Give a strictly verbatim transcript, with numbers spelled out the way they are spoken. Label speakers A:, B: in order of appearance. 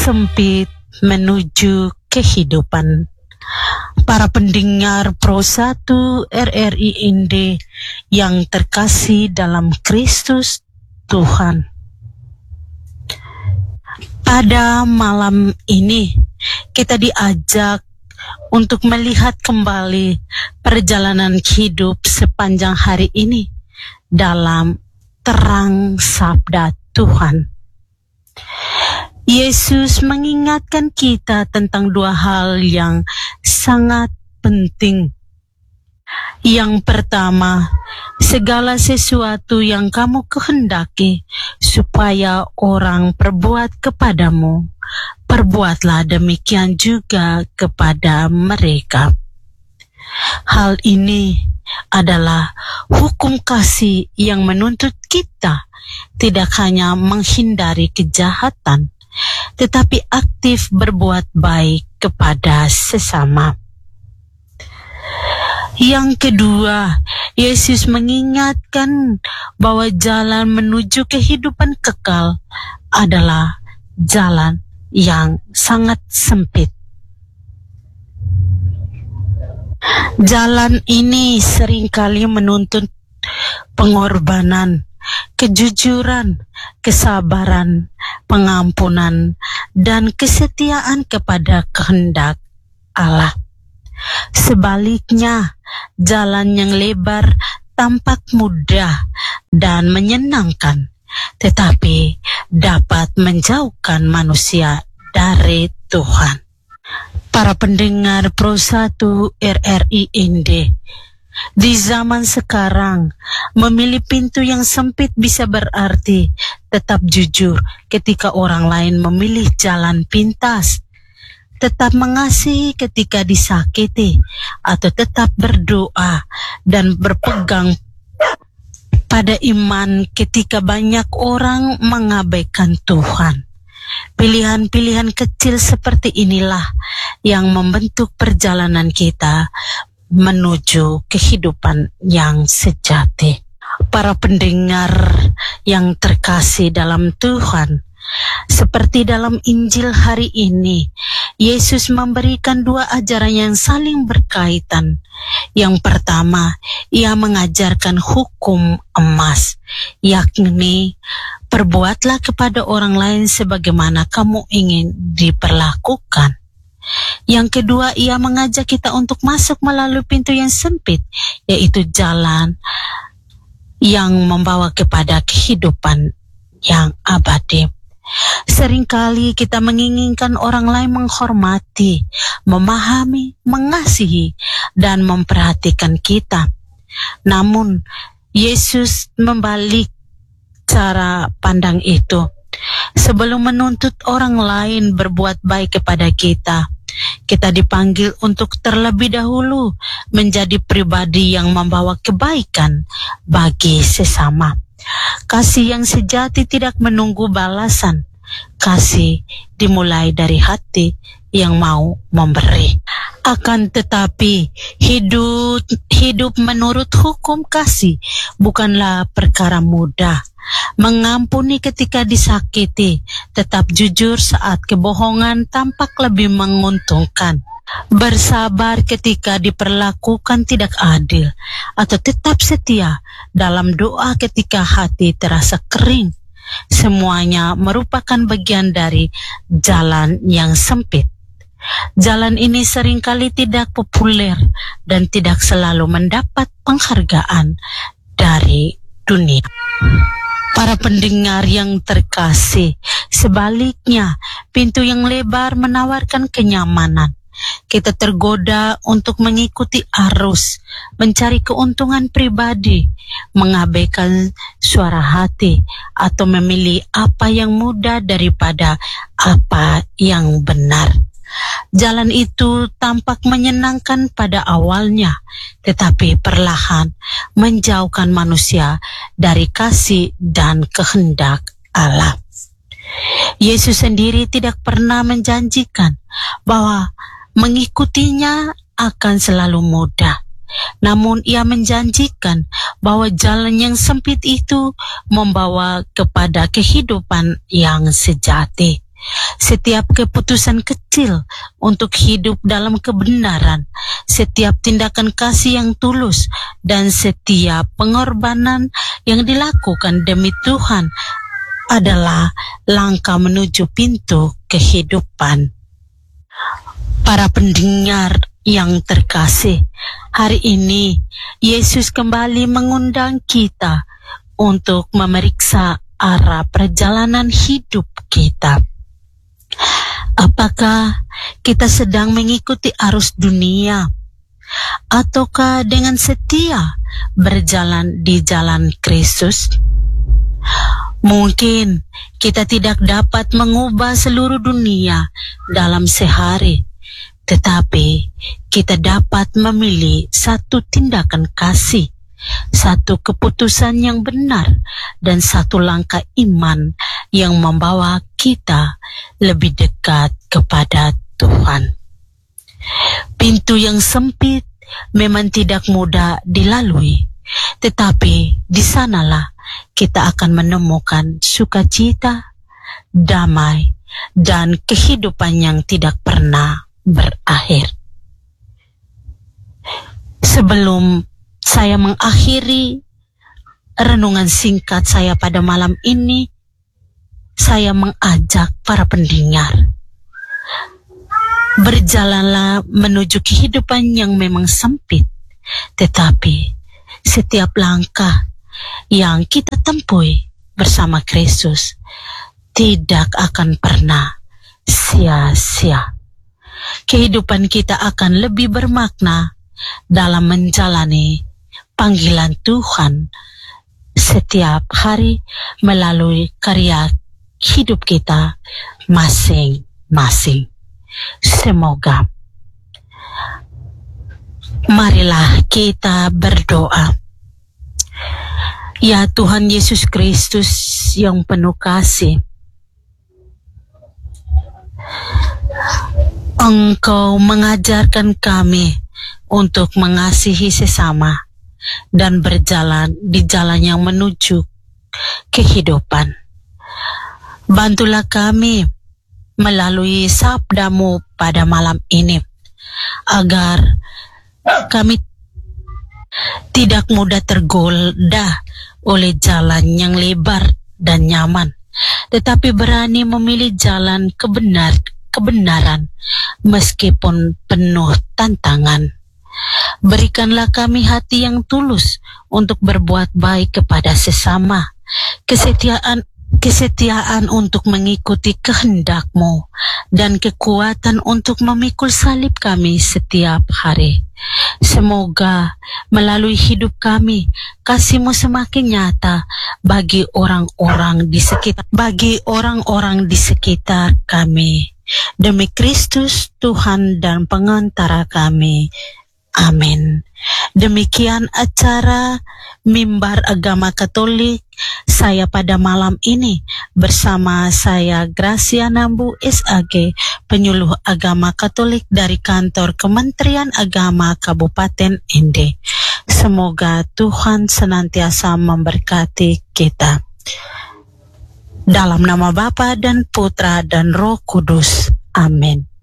A: sempit menuju kehidupan. Para pendengar Pro satu R R I Inde yang terkasih dalam Kristus Tuhan. Pada malam ini kita diajak untuk melihat kembali perjalanan hidup sepanjang hari ini dalam terang sabda Tuhan. Yesus mengingatkan kita tentang dua hal yang sangat penting. Yang pertama, segala sesuatu yang kamu kehendaki supaya orang perbuat kepadamu, perbuatlah demikian juga kepada mereka. Hal ini adalah hukum kasih yang menuntut kita tidak hanya menghindari kejahatan, tetapi aktif berbuat baik kepada sesama. Yang kedua, Yesus mengingatkan bahwa jalan menuju kehidupan kekal adalah jalan yang sangat sempit. Jalan ini seringkali menuntut pengorbanan, kejujuran, kesabaran, pengampunan, dan kesetiaan kepada kehendak Allah. Sebaliknya, jalan yang lebar tampak mudah dan menyenangkan, tetapi dapat menjauhkan manusia dari Tuhan. Para pendengar Pro satu R R I Inde, di zaman sekarang, memilih pintu yang sempit bisa berarti tetap jujur ketika orang lain memilih jalan pintas, tetap mengasihi ketika disakiti, atau tetap berdoa dan berpegang pada iman ketika banyak orang mengabaikan Tuhan. Pilihan-pilihan kecil seperti inilah yang membentuk perjalanan kita menuju kehidupan yang sejati. Para pendengar yang terkasih dalam Tuhan, seperti dalam Injil hari ini, Yesus memberikan dua ajaran yang saling berkaitan. Yang pertama, Ia mengajarkan hukum emas, yakni perbuatlah kepada orang lain sebagaimana kamu ingin diperlakukan. Yang kedua, Ia mengajak kita untuk masuk melalui pintu yang sempit, yaitu jalan yang membawa kepada kehidupan yang abadi. Seringkali kita menginginkan orang lain menghormati, memahami, mengasihi, dan memperhatikan kita. Namun, Yesus membalik cara pandang itu. Sebelum menuntut orang lain berbuat baik kepada kita, kita dipanggil untuk terlebih dahulu menjadi pribadi yang membawa kebaikan bagi sesama. Kasih yang sejati tidak menunggu balasan. Kasih dimulai dari hati yang mau memberi. Akan tetapi, hidup hidup menurut hukum kasih bukanlah perkara mudah. Mengampuni ketika disakiti, tetap jujur saat kebohongan tampak lebih menguntungkan. Bersabar ketika diperlakukan tidak adil, atau tetap setia dalam doa ketika hati terasa kering. Semuanya merupakan bagian dari jalan yang sempit. Jalan ini seringkali tidak populer dan tidak selalu mendapat penghargaan dari dunia. Para pendengar yang terkasih, sebaliknya, pintu yang lebar menawarkan kenyamanan. Kita tergoda untuk mengikuti arus, mencari keuntungan pribadi, mengabaikan suara hati, atau memilih apa yang mudah daripada apa yang benar. Jalan itu tampak menyenangkan pada awalnya, tetapi perlahan menjauhkan manusia dari kasih dan kehendak Allah. Yesus sendiri tidak pernah menjanjikan bahwa mengikutinya akan selalu mudah. Namun Ia menjanjikan bahwa jalan yang sempit itu membawa kepada kehidupan yang sejati. setiap keputusan kecil untuk hidup dalam kebenaran, setiap tindakan kasih yang tulus, dan setiap pengorbanan yang dilakukan demi Tuhan adalah langkah menuju pintu kehidupan. Para pendengar yang terkasih, hari ini Yesus kembali mengundang kita untuk memeriksa arah perjalanan hidup kita. Apakah kita sedang mengikuti arus dunia, ataukah dengan setia berjalan di jalan Kristus? Mungkin kita tidak dapat mengubah seluruh dunia dalam sehari, tetapi kita dapat memilih satu tindakan kasih, satu keputusan yang benar, dan satu langkah iman yang membawa kita lebih dekat kepada Tuhan. Pintu yang sempit memang tidak mudah dilalui, tetapi di sanalah kita akan menemukan sukacita, damai, dan kehidupan yang tidak pernah berakhir. Sebelum saya mengakhiri renungan singkat saya pada malam ini, saya mengajak para pendengar, berjalanlah menuju kehidupan yang memang sempit, tetapi setiap langkah yang kita tempuh bersama Kristus tidak akan pernah sia-sia. Kehidupan kita akan lebih bermakna dalam menjalani panggilan Tuhan setiap hari melalui karya hidup kita masing-masing. Semoga. Marilah kita berdoa. Ya Tuhan Yesus Kristus yang penuh kasih, Engkau mengajarkan kami untuk mengasihi sesama dan berjalan di jalan yang menuju kehidupan. Bantulah kami melalui sabda-Mu pada malam ini, agar kami tidak mudah tergoda oleh jalan yang lebar dan nyaman, tetapi berani memilih jalan kebenar, kebenaran meskipun penuh tantangan. Berikanlah kami hati yang tulus untuk berbuat baik kepada sesama, kesetiaan kesetiaan untuk mengikuti kehendak-Mu, dan kekuatan untuk memikul salib kami setiap hari. Semoga melalui hidup kami, kasih-Mu semakin nyata bagi orang-orang di sekitar bagi orang-orang di sekitar kami. Demi Kristus Tuhan dan pengantara kami. Amin. Demikian acara Mimbar Agama Katolik saya pada malam ini bersama saya Gracia Nambu S A G, penyuluh agama Katolik dari kantor Kementerian Agama Kabupaten N D. Semoga Tuhan senantiasa memberkati kita. Dalam nama Bapa dan Putra dan Roh Kudus. Amin.